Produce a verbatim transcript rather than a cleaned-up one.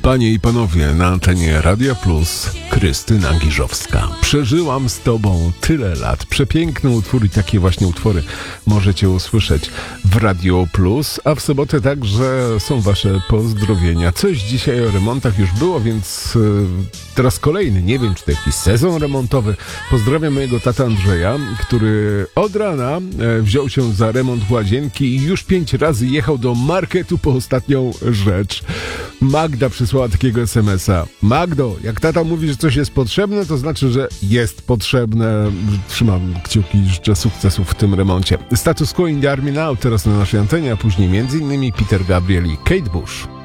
Panie i panowie, na antenie Radia Plus Krystyna Giżowska. Przeżyłam z tobą tyle lat. Przepiękne utwory, takie właśnie utwory możecie usłyszeć w Radio Plus, a w sobotę także są wasze pozdrowienia. Coś dzisiaj o remontach już było, więc yy, teraz kolejny, nie wiem czy to jakiś sezon remontowy. Pozdrawiam mojego tata Andrzeja, który od rana yy, wziął się za remont łazienki i już pięć razy jechał do marketu po ostatnią rzecz. Magda przysłała takiego es em es a. Magdo, jak tata mówi, że coś jest potrzebne, to znaczy, że jest potrzebne. Trzymam kciuki i życzę sukcesów w tym remoncie. Status Quo in the Army Now teraz na naszej antenie, a później między innymi Peter Gabriel i Kate Bush.